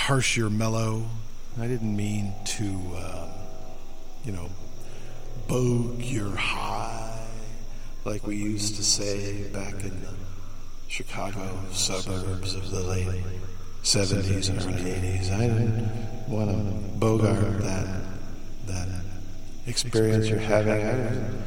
harsh your mellow. I didn't mean to, bogue your high, like we used to say back in the Chicago suburbs of the late 70s and early 80s. I didn't want to bogart that experience you're having.